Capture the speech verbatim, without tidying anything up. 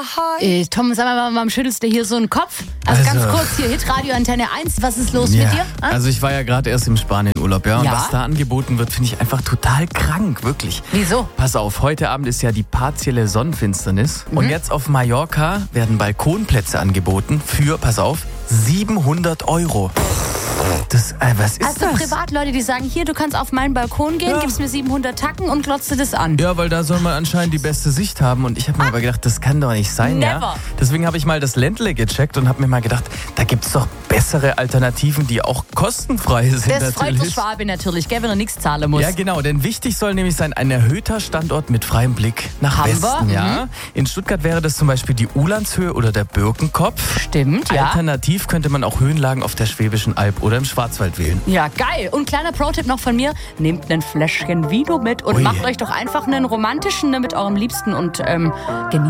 hi. Äh, Tom, sag mal, warum schüttelst du hier so einen Kopf? Also, Also- ganz kurz hier, Hitradio Antenne eins, was ist los Ja. mit dir? Ah? Also ich war ja gerade erst im Spanienurlaub, ja, und Ja? was da angeboten wird, finde ich einfach total krank, wirklich. Wieso? Pass auf, heute Abend ist ja die partielle Sonnenfinsternis Mhm. und jetzt auf Mallorca werden Balkonplätze angeboten für, pass auf, siebenhundert Euro. Das, äh, was ist Also das? Privatleute, die sagen, hier, du kannst auf meinen Balkon gehen, Ja. gibst mir siebenhundert Tacken und glotzt dir das an. Ja, weil da soll man anscheinend die beste Sicht haben. Und ich habe mir aber gedacht, das kann doch nicht sein, Never. ja. Deswegen habe ich mal das Ländle gecheckt und habe mir mal gedacht, da gibt's doch bessere Alternativen, die auch kostenfrei sind. Das freut natürlich. der Schwabe natürlich, gell, wenn er nichts zahlen muss. Ja, genau, denn wichtig soll nämlich sein, ein erhöhter Standort mit freiem Blick nach Haben Westen. wir, Ja. In Stuttgart wäre das zum Beispiel die Ulandshöhe oder der Birkenkopf. Stimmt, ja. Alternativ könnte man auch Höhenlagen auf der Schwäbischen Alb oder im Schwarzwald wählen. Ja, geil. Und kleiner Pro-Tipp noch von mir, nehmt ein Fläschchen Vino mit und Ui. macht euch doch einfach einen romantischen mit eurem Liebsten und ähm, genießt